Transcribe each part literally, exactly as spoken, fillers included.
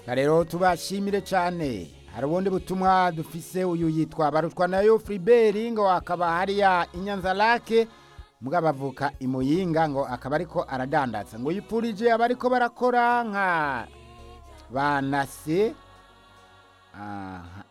rero tubashimire cyane. Hari ubundi butumwa dufise, uyu yitwa Barutwa nayo Fribert ngo akaba hariya Inyanza Lake mugabo avuka imuyinga ngo akaba ariko aradandatsa ngo yipfurije abariko barakora nka banase aha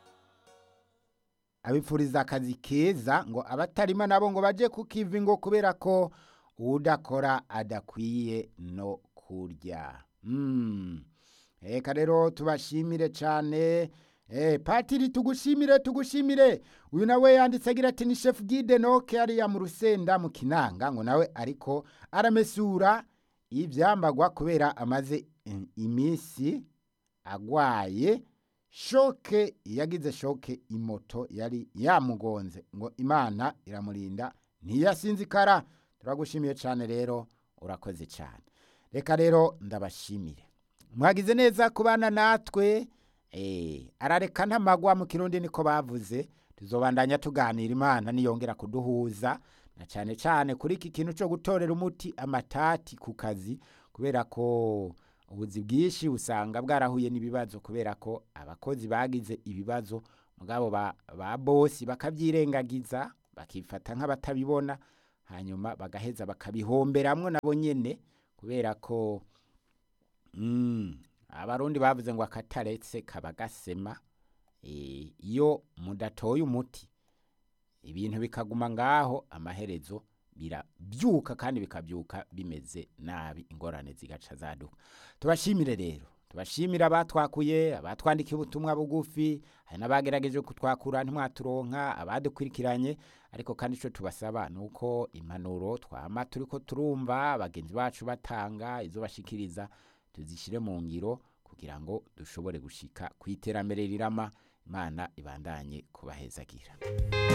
abipfuriza akazi keza ngo abatarima nabo ngo baje kukivi ngo kubera ko udakora adakwiye no kurya. Mm. Eka rero tubashimire cyane. Eh Patiri tugushimire tugushimire. Uyu nawe yanditse agira ati ni Chef Guide Noke ari ya mu Rusenda mu Kinanga ngo nawe ariko aramesura ivyambagwa kubera amaze imisi agwaye shoke, yagize shoke imoto yari yamugonze ngo Imana iramurinda ntiyasinzikara. Turagushimiye cyane rero, urakoze cyane. Reka rero ndabashimire, mwagize neza kubana natwe. Eh arareka ntamagwa mu Kirundi niko bavuze. Tuzobandanya tuganira Imana niyongera kuduhuza, na cyane cyane kuri iki kintu cyo gutorera umuti amatati ku kazi, kubera ko ubuzi bwishi usanga bwarahuye n'ibibazo kubera ko abakozi bagize ibibazo mugabo ba, ba boss bakavyirengagiza bakifata nk'abatabibona, hanyuma bagaheza bakabihomberamwo nabo nyene kubera ko mm, abarundi bavuze ngo akataretse kabagasema. E, iyo mudatoye umuti ibintu bikaguma ngaho, amaherezo birabyuka kandi bikabyuka bimeze nabi, ingorane zigaca zaduka. Tubashimire rero, tubashimira abatwakuye, abatwandikiye ubutumwa bugufi, hari n'abagerageje kutwakura ntimwaturonka, abadukurikiranye. Ariko kandi ico tubasaba nuko impanuro twama turiko turumva abagenzi bacu batanga izo bashikiriza tuzishire mu ngiro kugira ngo dushobore gushika kwiterambere rirama. Imana ibandanye kubahezagira.